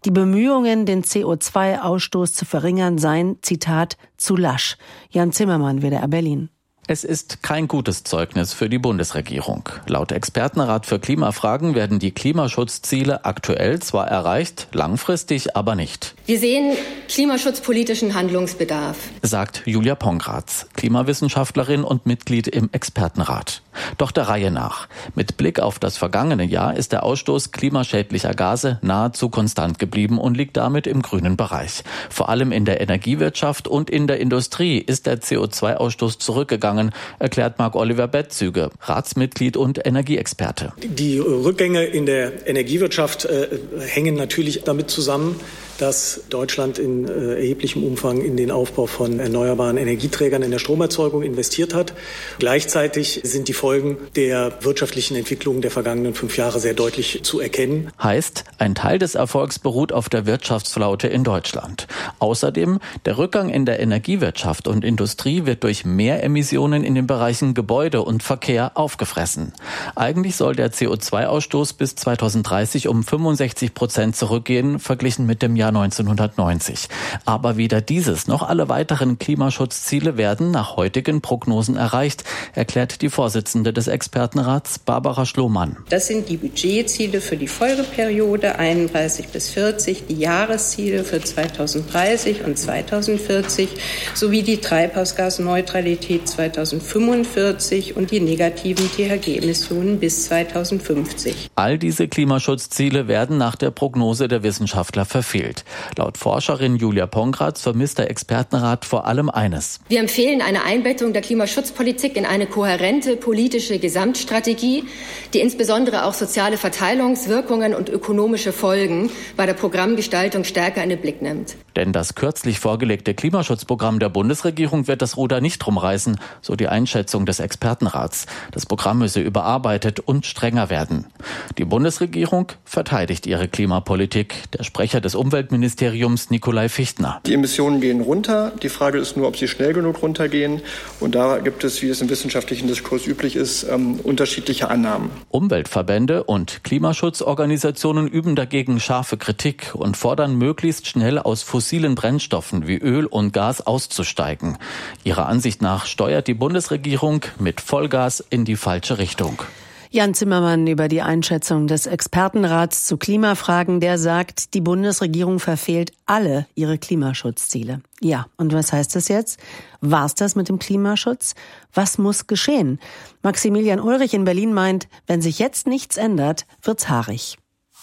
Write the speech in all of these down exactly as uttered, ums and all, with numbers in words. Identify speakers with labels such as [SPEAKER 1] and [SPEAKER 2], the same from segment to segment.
[SPEAKER 1] Die Bemühungen, den C O zwei Ausstoß zu verringern, seien, Zitat, zu lasch. Jan Zimmermann, W D R Berlin.
[SPEAKER 2] Es ist kein gutes Zeugnis für die Bundesregierung. Laut Expertenrat für Klimafragen werden die Klimaschutzziele aktuell zwar erreicht, langfristig aber nicht.
[SPEAKER 3] Wir sehen klimaschutzpolitischen Handlungsbedarf,
[SPEAKER 2] sagt Julia Pongratz, Klimawissenschaftlerin und Mitglied im Expertenrat. Doch der Reihe nach. Mit Blick auf das vergangene Jahr ist der Ausstoß klimaschädlicher Gase nahezu konstant geblieben und liegt damit im grünen Bereich. Vor allem in der Energiewirtschaft und in der Industrie ist der C O zwei Ausstoß zurückgegangen, erklärt Marc-Oliver Bettzüge, Ratsmitglied und Energieexperte.
[SPEAKER 4] Die Rückgänge in der Energiewirtschaft äh, hängen natürlich damit zusammen, dass Deutschland in äh, erheblichem Umfang in den Aufbau von erneuerbaren Energieträgern in der Stromerzeugung investiert hat. Gleichzeitig sind die Folgen der wirtschaftlichen Entwicklung der vergangenen fünf Jahre sehr deutlich zu erkennen.
[SPEAKER 2] Heißt, ein Teil des Erfolgs beruht auf der Wirtschaftsflaute in Deutschland. Außerdem, der Rückgang in der Energiewirtschaft und Industrie wird durch mehr Emissionen in den Bereichen Gebäude und Verkehr aufgefressen. Eigentlich soll der C O zwei Ausstoß bis zweitausenddreißig um fünfundsechzig Prozent zurückgehen, verglichen mit dem Jahr neunzehnhundertneunzig. Aber weder dieses noch alle weiteren Klimaschutzziele werden nach heutigen Prognosen erreicht, erklärt die Vorsitzende des Expertenrats Barbara Schlohmann.
[SPEAKER 5] Das sind die Budgetziele für die Folgeperiode einunddreißig bis vierzig, die Jahresziele für zweitausenddreißig und zweitausendvierzig sowie die Treibhausgasneutralität zweitausendfünfundvierzig und die negativen T H G-Emissionen bis zweitausendfünfzig.
[SPEAKER 2] All diese Klimaschutzziele werden nach der Prognose der Wissenschaftler verfehlt. Laut Forscherin Julia Pongratz vermisst der Expertenrat vor allem eines.
[SPEAKER 3] Wir empfehlen eine Einbettung der Klimaschutzpolitik in eine kohärente politische Gesamtstrategie, die insbesondere auch soziale Verteilungswirkungen und ökonomische Folgen bei der Programmgestaltung stärker in den Blick nimmt.
[SPEAKER 2] Denn das kürzlich vorgelegte Klimaschutzprogramm der Bundesregierung wird das Ruder nicht rumreißen, so die Einschätzung des Expertenrats. Das Programm müsse überarbeitet und strenger werden. Die Bundesregierung verteidigt ihre Klimapolitik. Der Sprecher des Umweltministeriums Nikolai Fichtner.
[SPEAKER 6] Die Emissionen gehen runter. Die Frage ist nur, ob sie schnell genug runtergehen. Und da gibt es, wie es im wissenschaftlichen Diskurs üblich ist, ähm, unterschiedliche Annahmen.
[SPEAKER 2] Umweltverbände und Klimaschutzorganisationen üben dagegen scharfe Kritik und fordern möglichst schnell aus fossilen Brennstoffen wie Öl und Gas auszusteigen. Ihrer Ansicht nach steuert die Bundesregierung mit Vollgas in die falsche Richtung.
[SPEAKER 1] Jan Zimmermann über die Einschätzung des Expertenrats zu Klimafragen, der sagt, die Bundesregierung verfehlt alle ihre Klimaschutzziele. Ja, und was heißt das jetzt? War's das mit dem Klimaschutz? Was muss geschehen? Maximilian Ulrich in Berlin meint, wenn sich jetzt nichts ändert, wird's haarig.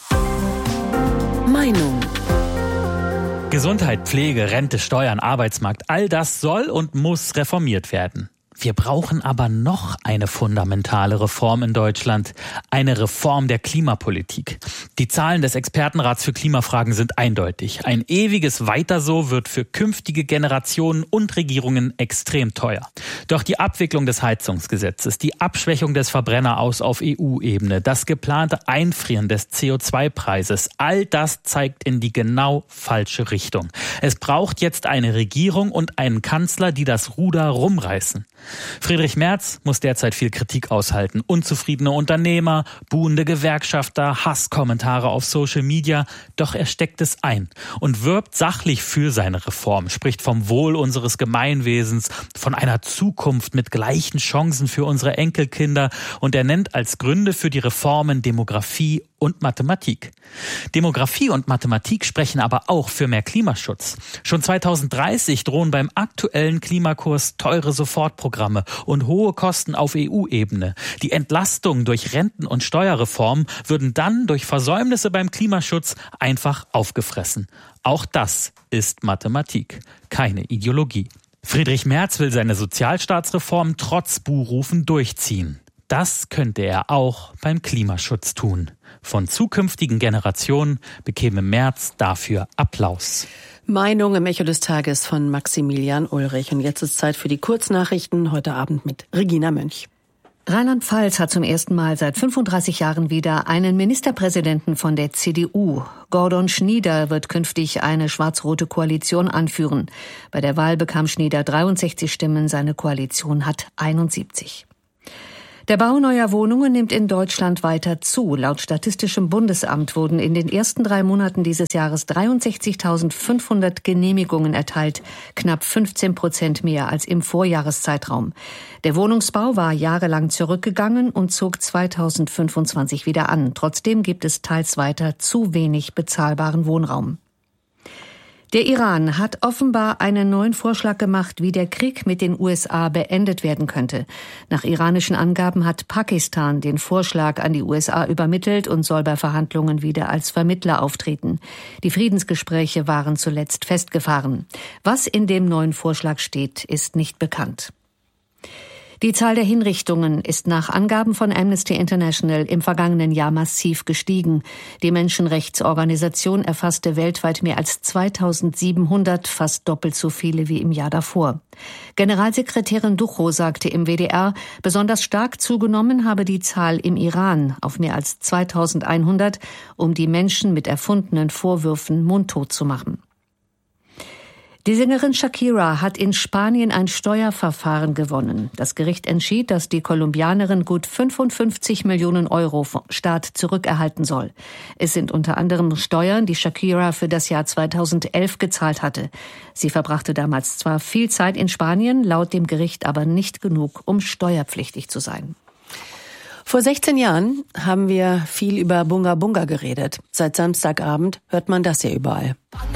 [SPEAKER 1] Meinung.
[SPEAKER 7] Gesundheit, Pflege, Rente, Steuern, Arbeitsmarkt, all das soll und muss reformiert werden. Wir brauchen aber noch eine fundamentale Reform in Deutschland, eine Reform der Klimapolitik. Die Zahlen des Expertenrats für Klimafragen sind eindeutig. Ein ewiges Weiter so wird für künftige Generationen und Regierungen extrem teuer. Doch die Abwicklung des Heizungsgesetzes, die Abschwächung des Verbrenneraus auf E U-Ebene, das geplante Einfrieren des C O zwei Preises, all das zeigt in die genau falsche Richtung. Es braucht jetzt eine Regierung und einen Kanzler, die das Ruder rumreißen. Friedrich Merz muss derzeit viel Kritik aushalten. Unzufriedene Unternehmer, buhende Gewerkschafter, Hasskommentare auf Social Media. Doch er steckt es ein und wirbt sachlich für seine Reform, spricht vom Wohl unseres Gemeinwesens, von einer Zukunft mit gleichen Chancen für unsere Enkelkinder. Und er nennt als Gründe für die Reformen Demografie und Mathematik. Demografie und Mathematik sprechen aber auch für mehr Klimaschutz. Schon zweitausenddreißig drohen beim aktuellen Klimakurs teure Sofortprogramme und hohe Kosten auf E U-Ebene. Die Entlastung durch Renten- und Steuerreformen würden dann durch Versäumnisse beim Klimaschutz einfach aufgefressen. Auch das ist Mathematik, keine Ideologie. Friedrich Merz will seine Sozialstaatsreform trotz Buhrufen durchziehen. Das könnte er auch beim Klimaschutz tun. Von zukünftigen Generationen bekäme Merz dafür Applaus.
[SPEAKER 1] Meinung im Echo des Tages von Maximilian Ulrich. Und jetzt ist Zeit für die Kurznachrichten, heute Abend mit Regina Mönch.
[SPEAKER 8] Rheinland-Pfalz hat zum ersten Mal seit fünfunddreißig Jahren wieder einen Ministerpräsidenten von der C D U. Gordon Schnieder wird künftig eine schwarz-rote Koalition anführen. Bei der Wahl bekam Schnieder dreiundsechzig Stimmen, seine Koalition hat einundsiebzig. Der Bau neuer Wohnungen nimmt in Deutschland weiter zu. Laut Statistischem Bundesamt wurden in den ersten drei Monaten dieses Jahres dreiundsechzigtausendfünfhundert Genehmigungen erteilt, knapp fünfzehn Prozent mehr als im Vorjahreszeitraum. Der Wohnungsbau war jahrelang zurückgegangen und zog zweitausendfünfundzwanzig wieder an. Trotzdem gibt es teils weiter zu wenig bezahlbaren Wohnraum. Der Iran hat offenbar einen neuen Vorschlag gemacht, wie der Krieg mit den U S A beendet werden könnte. Nach iranischen Angaben hat Pakistan den Vorschlag an die U S A übermittelt und soll bei Verhandlungen wieder als Vermittler auftreten. Die Friedensgespräche waren zuletzt festgefahren. Was in dem neuen Vorschlag steht, ist nicht bekannt. Die Zahl der Hinrichtungen ist nach Angaben von Amnesty International im vergangenen Jahr massiv gestiegen. Die Menschenrechtsorganisation erfasste weltweit mehr als zweitausendsiebenhundert, fast doppelt so viele wie im Jahr davor. Generalsekretärin Ducho sagte im W D R, besonders stark zugenommen habe die Zahl im Iran auf mehr als zweitausendeinhundert, um die Menschen mit erfundenen Vorwürfen mundtot zu machen. Die Sängerin Shakira hat in Spanien ein Steuerverfahren gewonnen. Das Gericht entschied, dass die Kolumbianerin gut fünfundfünfzig Millionen Euro vom Staat zurückerhalten soll. Es sind unter anderem Steuern, die Shakira für das Jahr zweitausendelf gezahlt hatte. Sie verbrachte damals zwar viel Zeit in Spanien, laut dem Gericht aber nicht genug, um steuerpflichtig zu sein.
[SPEAKER 1] Vor sechzehn Jahren haben wir viel über Bunga Bunga geredet. Seit Samstagabend hört man das ja überall.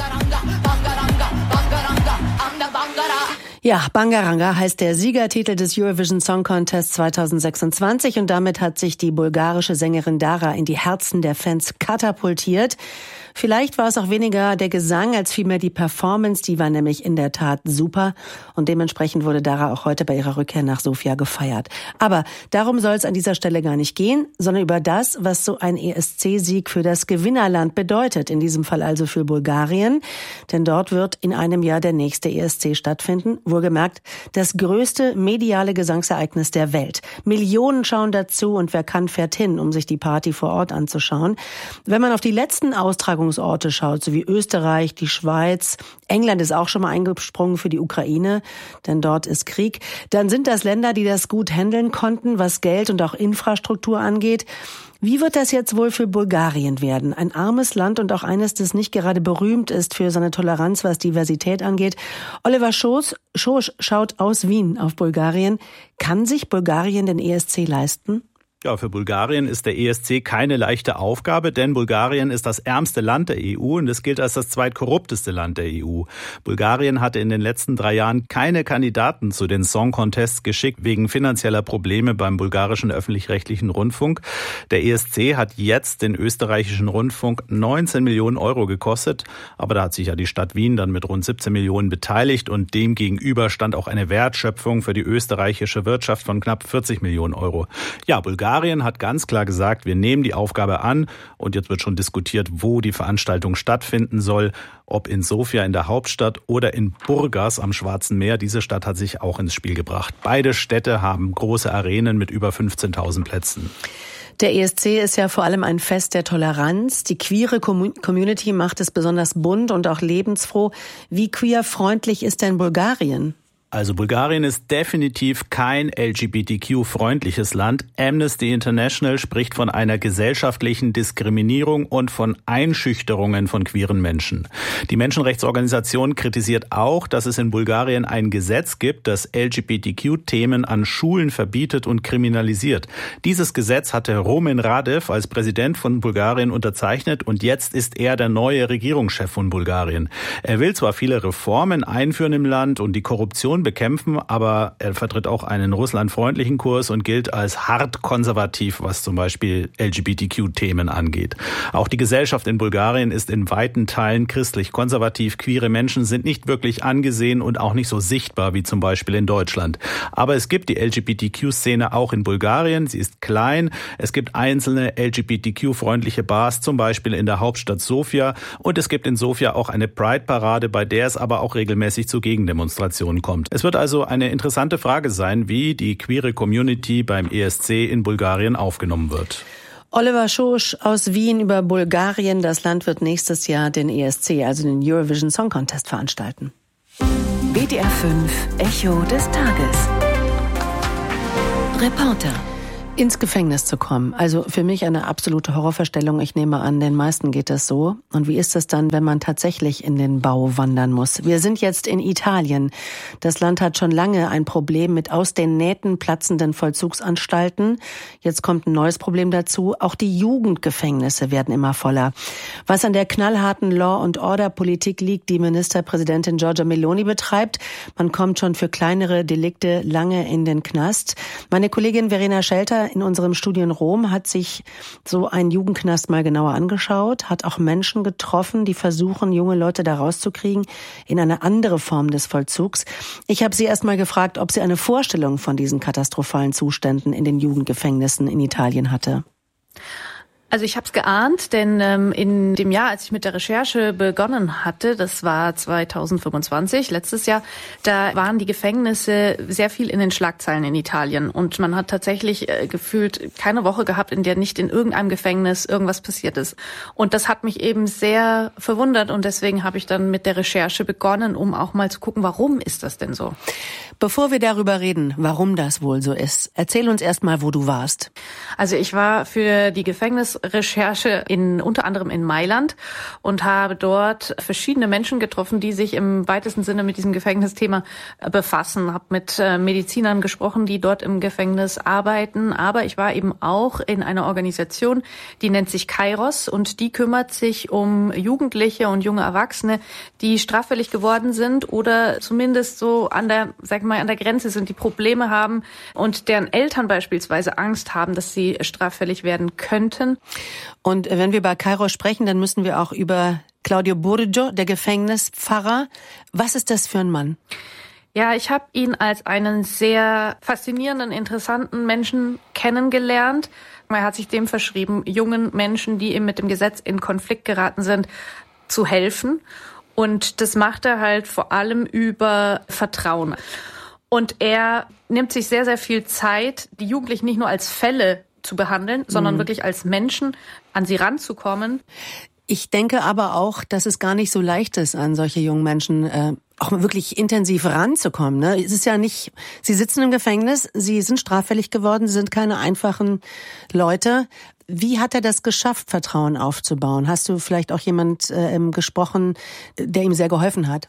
[SPEAKER 1] Ja, Bangaranga heißt der Siegertitel des Eurovision Song Contest zweitausendsechsundzwanzig und damit hat sich die bulgarische Sängerin Dara in die Herzen der Fans katapultiert. Vielleicht war es auch weniger der Gesang als vielmehr die Performance, die war nämlich in der Tat super und dementsprechend wurde Dara auch heute bei ihrer Rückkehr nach Sofia gefeiert. Aber darum soll es an dieser Stelle gar nicht gehen, sondern über das, was so ein E S C-Sieg für das Gewinnerland bedeutet, in diesem Fall also für Bulgarien, denn dort wird in einem Jahr der nächste E S C stattfinden, wohlgemerkt das größte mediale Gesangsereignis der Welt. Millionen schauen dazu und wer kann, fährt hin, um sich die Party vor Ort anzuschauen. Wenn man auf die letzten Austragungen Orte schaut, so wie Österreich, die Schweiz, England ist auch schon mal eingesprungen für die Ukraine, denn dort ist Krieg, dann sind das Länder, die das gut handeln konnten, was Geld und auch Infrastruktur angeht. Wie wird das jetzt wohl für Bulgarien werden? Ein armes Land und auch eines, das nicht gerade berühmt ist für seine Toleranz, was Diversität angeht. Oliver Schoß, Schoß schaut aus Wien auf Bulgarien. Kann sich Bulgarien den E S C leisten?
[SPEAKER 9] Ja, für Bulgarien ist der E S C keine leichte Aufgabe, denn Bulgarien ist das ärmste Land der E U und es gilt als das zweitkorrupteste Land der E U. Bulgarien hatte in den letzten drei Jahren keine Kandidaten zu den Song Contests geschickt, wegen finanzieller Probleme beim bulgarischen öffentlich-rechtlichen Rundfunk. Der E S C hat jetzt den österreichischen Rundfunk neunzehn Millionen Euro gekostet, aber da hat sich ja die Stadt Wien dann mit rund siebzehn Millionen beteiligt und dem gegenüber stand auch eine Wertschöpfung für die österreichische Wirtschaft von knapp vierzig Millionen Euro. Ja, Bulgarien Bulgarien hat ganz klar gesagt, wir nehmen die Aufgabe an und jetzt wird schon diskutiert, wo die Veranstaltung stattfinden soll, ob in Sofia in der Hauptstadt oder in Burgas am Schwarzen Meer. Diese Stadt hat sich auch ins Spiel gebracht. Beide Städte haben große Arenen mit über fünfzehntausend Plätzen.
[SPEAKER 1] Der E S C ist ja vor allem ein Fest der Toleranz. Die queere Community macht es besonders bunt und auch lebensfroh. Wie queerfreundlich ist denn Bulgarien?
[SPEAKER 9] Also Bulgarien ist definitiv kein L G B T Q-freundliches Land. Amnesty International spricht von einer gesellschaftlichen Diskriminierung und von Einschüchterungen von queeren Menschen. Die Menschenrechtsorganisation kritisiert auch, dass es in Bulgarien ein Gesetz gibt, das L G B T Q-Themen an Schulen verbietet und kriminalisiert. Dieses Gesetz hatte Rumen Radev als Präsident von Bulgarien unterzeichnet und jetzt ist er der neue Regierungschef von Bulgarien. Er will zwar viele Reformen einführen im Land und die Korruption bekämpfen, aber er vertritt auch einen russlandfreundlichen Kurs und gilt als hart konservativ, was zum Beispiel L G B T Q-Themen angeht. Auch die Gesellschaft in Bulgarien ist in weiten Teilen christlich-konservativ. Queere Menschen sind nicht wirklich angesehen und auch nicht so sichtbar wie zum Beispiel in Deutschland. Aber es gibt die L G B T Q-Szene auch in Bulgarien. Sie ist klein. Es gibt einzelne L G B T Q-freundliche Bars, zum Beispiel in der Hauptstadt Sofia. Und es gibt in Sofia auch eine Pride-Parade, bei der es aber auch regelmäßig zu Gegendemonstrationen kommt. Es wird also eine interessante Frage sein, wie die queere Community beim E S C in Bulgarien aufgenommen wird.
[SPEAKER 1] Oliver Schoß aus Wien über Bulgarien. Das Land wird nächstes Jahr den E S C, also den Eurovision Song Contest, veranstalten.
[SPEAKER 10] B D R fünf Echo des Tages. Reporter.
[SPEAKER 1] Ins Gefängnis zu kommen. Also für mich eine absolute Horrorvorstellung. Ich nehme an, den meisten geht das so. Und wie ist es dann, wenn man tatsächlich in den Bau wandern muss? Wir sind jetzt in Italien. Das Land hat schon lange ein Problem mit aus den Nähten platzenden Vollzugsanstalten. Jetzt kommt ein neues Problem dazu. Auch die Jugendgefängnisse werden immer voller. Was an der knallharten Law-and-Order-Politik liegt, die Ministerpräsidentin Giorgia Meloni betreibt. Man kommt schon für kleinere Delikte lange in den Knast. Meine Kollegin Verena Schelter in unserem Studio in Rom hat sich so einen Jugendknast mal genauer angeschaut, hat auch Menschen getroffen, die versuchen, junge Leute da rauszukriegen in eine andere Form des Vollzugs. Ich habe sie erst mal gefragt, ob sie eine Vorstellung von diesen katastrophalen Zuständen in den Jugendgefängnissen in Italien hatte.
[SPEAKER 10] Also ich habe es geahnt, denn ähm, in dem Jahr, als ich mit der Recherche begonnen hatte, das war zweitausendfünfundzwanzig, letztes Jahr, da waren die Gefängnisse sehr viel in den Schlagzeilen in Italien. Und man hat tatsächlich äh, gefühlt keine Woche gehabt, in der nicht in irgendeinem Gefängnis irgendwas passiert ist. Und das hat mich eben sehr verwundert und deswegen habe ich dann mit der Recherche begonnen, um auch mal zu gucken, warum ist das denn so?
[SPEAKER 1] Bevor wir darüber reden, warum das wohl so ist, erzähl uns erst mal, wo du warst.
[SPEAKER 10] Also ich war für die Gefängnisrecherche in unter anderem in Mailand und habe dort verschiedene Menschen getroffen, die sich im weitesten Sinne mit diesem Gefängnisthema befassen. Habe mit Medizinern gesprochen, die dort im Gefängnis arbeiten. Aber ich war eben auch in einer Organisation, die nennt sich Kairos und die kümmert sich um Jugendliche und junge Erwachsene, die straffällig geworden sind oder zumindest so an der, sag mal, an der Grenze sind, die Probleme haben und deren Eltern beispielsweise Angst haben, dass sie straffällig werden könnten.
[SPEAKER 1] Und wenn wir bei Kairos sprechen, dann müssen wir auch über Claudio Burgio, der Gefängnispfarrer. Was ist das für ein Mann?
[SPEAKER 10] Ja, ich habe ihn als einen sehr faszinierenden, interessanten Menschen kennengelernt. Er hat sich dem verschrieben, jungen Menschen, die eben mit dem Gesetz in Konflikt geraten sind, zu helfen. Und das macht er halt vor allem über Vertrauen. Und er nimmt sich sehr, sehr viel Zeit, die Jugendlichen nicht nur als Fälle zu behandeln, sondern mhm. wirklich als Menschen an sie ranzukommen.
[SPEAKER 1] Ich denke aber auch, dass es gar nicht so leicht ist, an solche jungen Menschen äh, auch wirklich intensiv ranzukommen. Ne? Es ist ja nicht, sie sitzen im Gefängnis, sie sind straffällig geworden, sie sind keine einfachen Leute. Wie hat er das geschafft, Vertrauen aufzubauen? Hast du vielleicht auch jemand äh, gesprochen, der ihm sehr geholfen hat?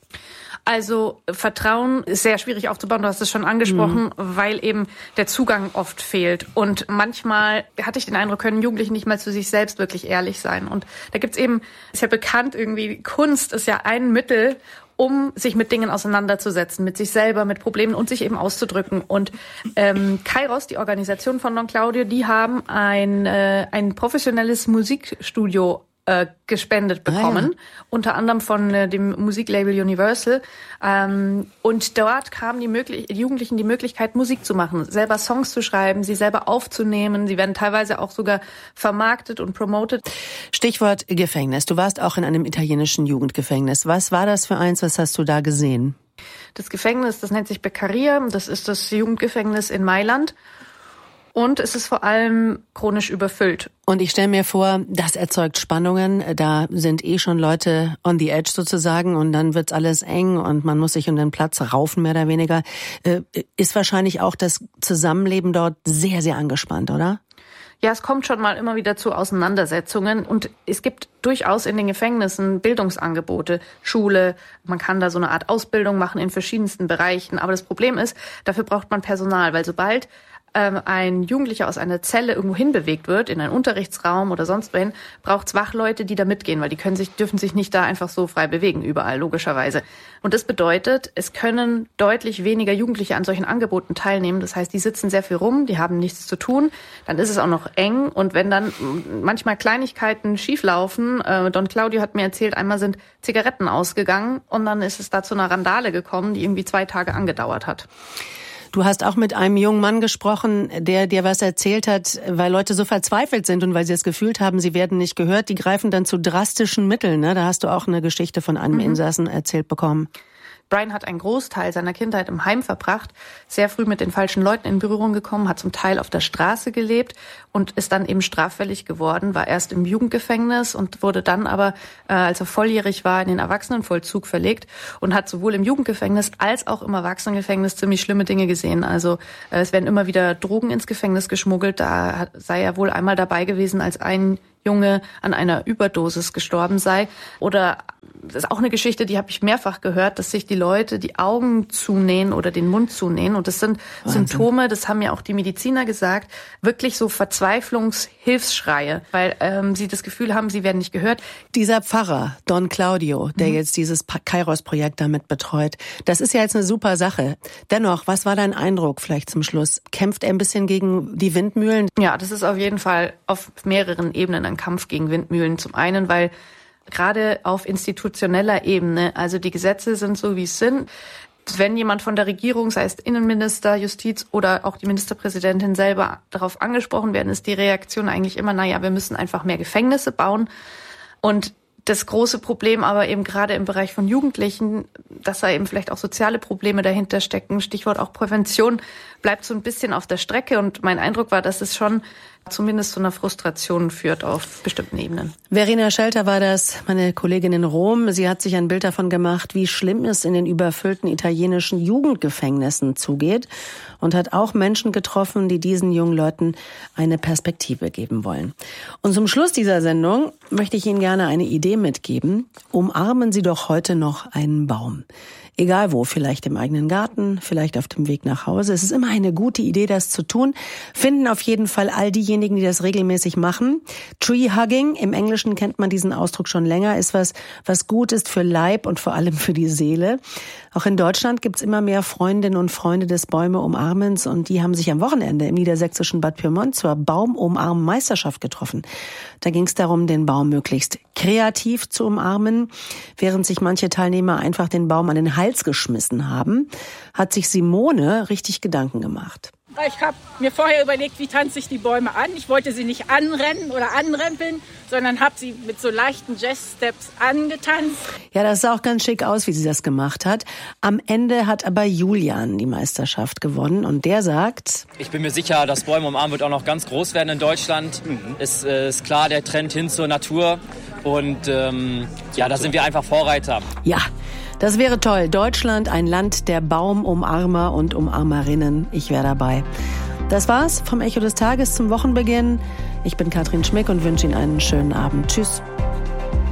[SPEAKER 10] Also Vertrauen ist sehr schwierig aufzubauen, du hast es schon angesprochen, mhm. weil eben der Zugang oft fehlt. Und manchmal hatte ich den Eindruck, können Jugendliche nicht mal zu sich selbst wirklich ehrlich sein. Und da gibt's eben, ist ja bekannt irgendwie, Kunst ist ja ein Mittel, um sich mit Dingen auseinanderzusetzen, mit sich selber, mit Problemen und sich eben auszudrücken. Und ähm, Kairos, die Organisation von Don Claudio, die haben ein, äh, ein professionelles Musikstudio Äh, gespendet bekommen, ah, ja. unter anderem von äh, dem Musiklabel Universal. Ähm, und dort kamen die, möglich- die Jugendlichen die Möglichkeit, Musik zu machen, selber Songs zu schreiben, sie selber aufzunehmen. Sie werden teilweise auch sogar vermarktet und promoted.
[SPEAKER 1] Stichwort Gefängnis. Du warst auch in einem italienischen Jugendgefängnis. Was war das für eins? Was hast du da gesehen?
[SPEAKER 10] Das Gefängnis, das nennt sich Beccaria. Das ist das Jugendgefängnis in Mailand. Und es ist vor allem chronisch überfüllt.
[SPEAKER 1] Und ich stelle mir vor, das erzeugt Spannungen. Da sind eh schon Leute on the edge sozusagen und dann wird's alles eng und man muss sich um den Platz raufen, mehr oder weniger. Ist wahrscheinlich auch das Zusammenleben dort sehr, sehr angespannt, oder?
[SPEAKER 10] Ja, es kommt schon mal immer wieder zu Auseinandersetzungen und es gibt durchaus in den Gefängnissen Bildungsangebote, Schule, man kann da so eine Art Ausbildung machen in verschiedensten Bereichen. Aber das Problem ist, dafür braucht man Personal, weil sobald ein Jugendlicher aus einer Zelle irgendwo hinbewegt wird, in einen Unterrichtsraum oder sonst wohin, braucht es Wachleute, die da mitgehen, weil die können sich, dürfen sich nicht da einfach so frei bewegen, überall, logischerweise. Und das bedeutet, es können deutlich weniger Jugendliche an solchen Angeboten teilnehmen. Das heißt, die sitzen sehr viel rum, die haben nichts zu tun, dann ist es auch noch eng und wenn dann manchmal Kleinigkeiten schieflaufen, äh, Don Claudio hat mir erzählt, einmal sind Zigaretten ausgegangen und dann ist es da zu einer Randale gekommen, die irgendwie zwei Tage angedauert hat.
[SPEAKER 1] Du hast auch mit einem jungen Mann gesprochen, der dir was erzählt hat, weil Leute so verzweifelt sind und weil sie das Gefühl haben, sie werden nicht gehört. Die greifen dann zu drastischen Mitteln. Ne? Da hast du auch eine Geschichte von einem mhm. Insassen erzählt bekommen.
[SPEAKER 10] Brian hat einen Großteil seiner Kindheit im Heim verbracht, sehr früh mit den falschen Leuten in Berührung gekommen, hat zum Teil auf der Straße gelebt und ist dann eben straffällig geworden, war erst im Jugendgefängnis und wurde dann aber, äh, als er volljährig war, in den Erwachsenenvollzug verlegt und hat sowohl im Jugendgefängnis als auch im Erwachsenengefängnis ziemlich schlimme Dinge gesehen. Also äh, es werden immer wieder Drogen ins Gefängnis geschmuggelt. Da hat, sei er wohl einmal dabei gewesen, als ein Junge an einer Überdosis gestorben sei. Oder das ist auch eine Geschichte, die habe ich mehrfach gehört, dass sich die Leute die Augen zunähen oder den Mund zunähen. Und das sind Wahnsinn. Symptome, das haben ja auch die Mediziner gesagt, wirklich so Verzweiflungshilfsschreie, weil ähm, sie das Gefühl haben, sie werden nicht gehört.
[SPEAKER 1] Dieser Pfarrer, Don Claudio, der
[SPEAKER 10] mhm.
[SPEAKER 1] jetzt dieses Kairos-Projekt damit betreut, das ist ja jetzt eine super Sache. Dennoch, was war dein Eindruck vielleicht zum Schluss? Kämpft er ein bisschen gegen die Windmühlen?
[SPEAKER 10] Ja, das ist auf jeden Fall auf mehreren Ebenen ein Kampf gegen Windmühlen. Zum einen, weil gerade auf institutioneller Ebene, also die Gesetze sind so, wie es sind. Wenn jemand von der Regierung, sei es Innenminister, Justiz oder auch die Ministerpräsidentin selber darauf angesprochen werden, ist die Reaktion eigentlich immer, naja, wir müssen einfach mehr Gefängnisse bauen. Und das große Problem aber eben gerade im Bereich von Jugendlichen, dass da eben vielleicht auch soziale Probleme dahinter stecken, Stichwort auch Prävention, bleibt so ein bisschen auf der Strecke. Und mein Eindruck war, dass es schon zumindest zu einer Frustration führt auf bestimmten Ebenen.
[SPEAKER 1] Verena Schelter war das, meine Kollegin in Rom. Sie hat sich ein Bild davon gemacht, wie schlimm es in den überfüllten italienischen Jugendgefängnissen zugeht und hat auch Menschen getroffen, die diesen jungen Leuten eine Perspektive geben wollen. Und zum Schluss dieser Sendung möchte ich Ihnen gerne eine Idee mitgeben. Umarmen Sie doch heute noch einen Baum. Egal wo, vielleicht im eigenen Garten, vielleicht auf dem Weg nach Hause. Es ist immer eine gute Idee, das zu tun. Finden auf jeden Fall all diejenigen, die das regelmäßig machen. Tree Hugging, im Englischen kennt man diesen Ausdruck schon länger, ist was, was gut ist für Leib und vor allem für die Seele. Auch in Deutschland gibt's immer mehr Freundinnen und Freunde des Bäume-Umarmens und die haben sich am Wochenende im niedersächsischen Bad Pyrmont zur Baum-Umarmen-Meisterschaft getroffen. Da ging's darum, den Baum möglichst kreativ zu umarmen. Während sich manche Teilnehmer einfach den Baum an den Hals geschmissen haben, hat sich Simone richtig Gedanken gemacht.
[SPEAKER 11] Ich habe mir vorher überlegt, wie tanze ich die Bäume an. Ich wollte sie nicht anrennen oder anrempeln, sondern habe sie mit so leichten Jazz-Steps angetanzt.
[SPEAKER 1] Ja, das sah auch ganz schick aus, wie sie das gemacht hat. Am Ende hat aber Julian die Meisterschaft gewonnen und der sagt:
[SPEAKER 12] Ich bin mir sicher, das Bäume umarmen wird auch noch ganz groß werden in Deutschland. Mhm. Es äh, ist klar der Trend hin zur Natur und ähm, ja, da sind wir einfach Vorreiter.
[SPEAKER 1] Ja. Das wäre toll. Deutschland, ein Land der Baumumarmer und Umarmerinnen. Ich wäre dabei. Das war's vom Echo des Tages zum Wochenbeginn. Ich bin Katrin Schmick und wünsche Ihnen einen schönen Abend. Tschüss.